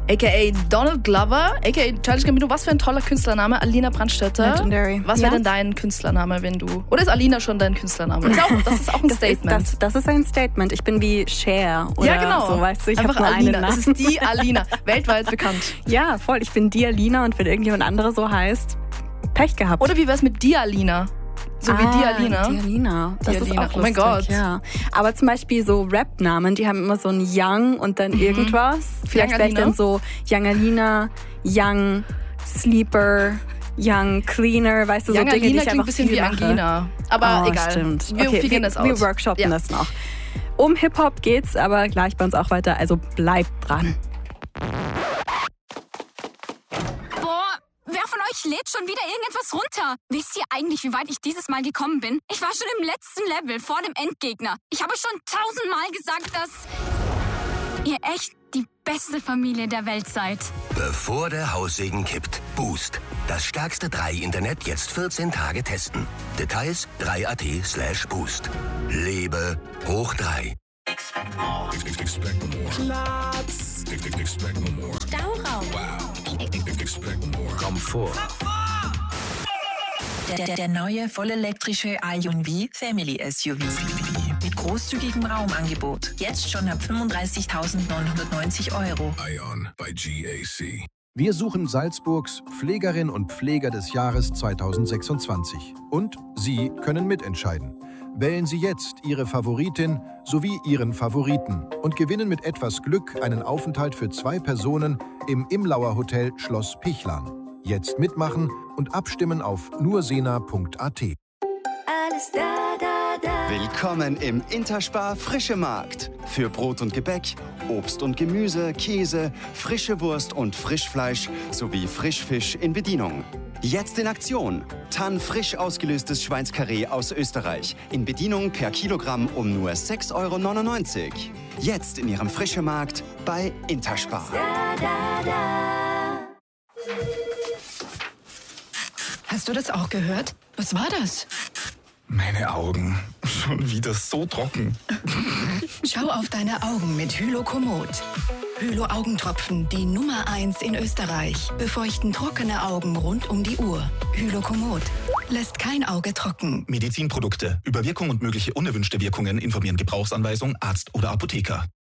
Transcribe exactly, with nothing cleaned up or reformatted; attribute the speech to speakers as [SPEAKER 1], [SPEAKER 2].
[SPEAKER 1] a k a. Donald Glover, a k a. Childish Gambino. Was für ein toller Künstlername. Alina Brandstätter.
[SPEAKER 2] Legendary.
[SPEAKER 1] Was wäre
[SPEAKER 2] ja?
[SPEAKER 1] denn dein Künstlername, wenn du... Oder ist Alina schon dein Künstlername? Das ist auch, das ist auch ein
[SPEAKER 2] das
[SPEAKER 1] Statement.
[SPEAKER 2] Ist, das, das ist ein Statement. Ich bin wie Cher oder
[SPEAKER 1] ja, genau.
[SPEAKER 2] so, weißt du. Ich
[SPEAKER 1] Einfach
[SPEAKER 2] nur
[SPEAKER 1] Alina.
[SPEAKER 2] einen
[SPEAKER 1] Das ist die Alina. Weltweit bekannt.
[SPEAKER 2] Ja, voll. Ich bin die Alina und wenn irgendjemand anderes so heißt, Pech gehabt.
[SPEAKER 1] Oder wie wär's mit Dialina? So
[SPEAKER 2] ah,
[SPEAKER 1] wie Dialina.
[SPEAKER 2] Dialina. Das
[SPEAKER 1] Dialina.
[SPEAKER 2] ist auch
[SPEAKER 1] Oh mein
[SPEAKER 2] lustig,
[SPEAKER 1] Gott.
[SPEAKER 2] Ja. Aber zum Beispiel so Rap-Namen, die haben immer so ein Young und dann mhm. irgendwas. Vielleicht wäre ich dann so Young Alina, Young Sleeper, Young Cleaner, weißt du,
[SPEAKER 1] Young
[SPEAKER 2] so Dinge,
[SPEAKER 1] Alina
[SPEAKER 2] die ich
[SPEAKER 1] klingt
[SPEAKER 2] einfach
[SPEAKER 1] ein bisschen
[SPEAKER 2] viel
[SPEAKER 1] wie
[SPEAKER 2] mache.
[SPEAKER 1] Angina. Aber
[SPEAKER 2] oh,
[SPEAKER 1] egal.
[SPEAKER 2] Stimmt.
[SPEAKER 1] Wir
[SPEAKER 2] okay,
[SPEAKER 1] figuren
[SPEAKER 2] wir,
[SPEAKER 1] das aus.
[SPEAKER 2] Wir workshoppen
[SPEAKER 1] ja.
[SPEAKER 2] das noch. Um Hip-Hop geht's aber gleich bei uns auch weiter, also bleibt dran.
[SPEAKER 3] Wer von euch lädt schon wieder irgendetwas runter? Wisst ihr eigentlich, wie weit ich dieses Mal gekommen bin? Ich war schon im letzten Level, vor dem Endgegner. Ich habe schon tausendmal gesagt, dass ihr echt die beste Familie der Welt seid.
[SPEAKER 4] Bevor der Haussegen kippt. Boost. Das stärkste drei Internet jetzt vierzehn Tage testen. Details drei punkt at slash boost. Lebe hoch drei.
[SPEAKER 5] Platz.
[SPEAKER 3] Stauraum.
[SPEAKER 4] Komfort.
[SPEAKER 6] Der, der, der neue vollelektrische Ion V Family S U V. Mit großzügigem Raumangebot. Jetzt schon ab fünfunddreißigtausendneunhundertneunzig Euro.
[SPEAKER 7] Ion bei G A C.
[SPEAKER 8] Wir suchen Salzburgs Pflegerin und Pfleger des Jahres zweitausendsechsundzwanzig. Und Sie können mitentscheiden. Wählen Sie jetzt Ihre Favoritin sowie Ihren Favoriten und gewinnen mit etwas Glück einen Aufenthalt für zwei Personen im Imlauer Hotel Schloss Pichlan. Jetzt mitmachen und abstimmen auf nur sena punkt at.
[SPEAKER 9] Alles da, da, da.
[SPEAKER 10] Willkommen im Interspar Frische Markt. Für Brot und Gebäck, Obst und Gemüse, Käse, frische Wurst und Frischfleisch sowie Frischfisch in Bedienung. Jetzt in Aktion. Tann frisch ausgelöstes Schweinskarree aus Österreich. In Bedienung per Kilogramm um nur sechs Euro neunundneunzig. Jetzt in Ihrem Frische Markt bei Interspar.
[SPEAKER 9] Da, da, da.
[SPEAKER 11] Hast du das auch gehört? Was war das?
[SPEAKER 7] Meine Augen. Schon wieder so trocken.
[SPEAKER 11] Schau auf deine Augen mit Hylokomod. Hylo-Augentropfen, die Nummer eins in Österreich. Befeuchten trockene Augen rund um die Uhr. Hylokomod. Lässt kein Auge trocken.
[SPEAKER 12] Medizinprodukte. Über Wirkung und mögliche unerwünschte Wirkungen informieren Gebrauchsanweisung, Arzt oder Apotheker.